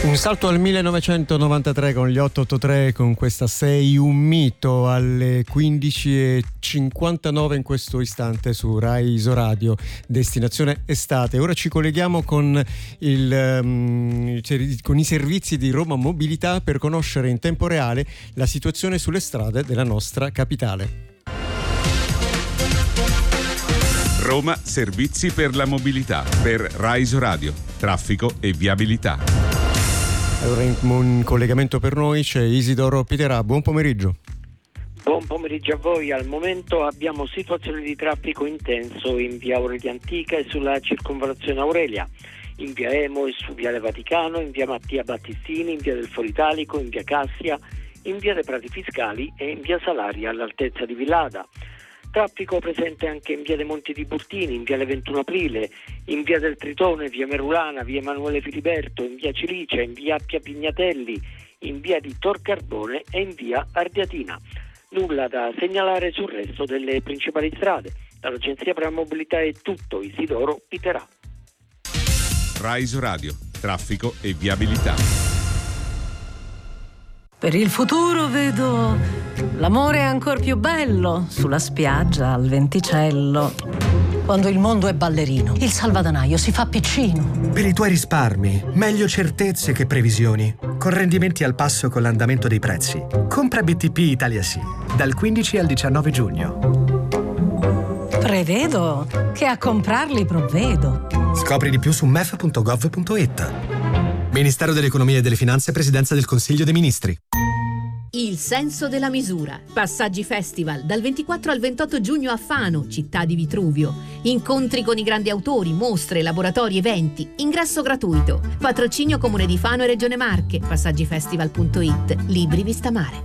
Un salto al 1993 con gli 883, con questa Sei un mito, alle 15:59 in questo istante su Rai Isoradio, destinazione estate. Ora ci colleghiamo con i servizi di Roma Mobilità per conoscere in tempo reale la situazione sulle strade della nostra capitale. Roma, servizi per la mobilità, per Rai Isoradio, traffico e viabilità. Allora in collegamento per noi c'è Isidoro Piterà, buon pomeriggio. Buon pomeriggio a voi. Al momento abbiamo situazioni di traffico intenso in via Aurelia Antica e sulla circonvallazione Aurelia, in via Emo e su viale Vaticano, in via Mattia Battistini, in via del Foro Italico, in via Cassia, in via dei Prati Fiscali e in via Salaria all'altezza di Villada. Traffico presente anche in via dei Monti di Burtini, in viale 21 Aprile, in via del Tritone, via Merulana, via Emanuele Filiberto, in via Cilicia, in via Appia Pignatelli, in via di Tor Carbone e in via Ardiatina. Nulla da segnalare sul resto delle principali strade. Dall'Agenzia per la Mobilità è tutto. Isidoro Piterà. Rai Isoradio, traffico e viabilità. Per il futuro vedo l'amore ancor più bello sulla spiaggia al venticello. Quando il mondo è ballerino, il salvadanaio si fa piccino. Per i tuoi risparmi, meglio certezze che previsioni. Con rendimenti al passo con l'andamento dei prezzi. Compra BTP Italia Sì, dal 15 al 19 giugno. Prevedo che a comprarli provvedo. Scopri di più su mef.gov.it. Ministero dell'Economia e delle Finanze, Presidenza del Consiglio dei Ministri. Il senso della misura. Passaggi Festival dal 24 al 28 giugno a Fano, città di Vitruvio. Incontri con i grandi autori, mostre, laboratori, eventi. Ingresso gratuito. Patrocinio Comune di Fano e Regione Marche. Passaggifestival.it. Libri Vista Mare.